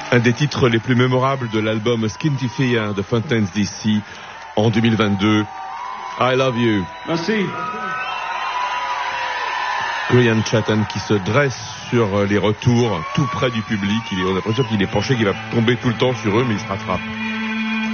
Un des titres les plus mémorables de l'album Skinty Fear de Fountains DC en 2022. I Love You. Merci. Graham Chatham qui se dresse sur les retours tout près du public. On a l'impression qu'il est penché, qu'il va tomber tout le temps sur eux, mais il se rattrape.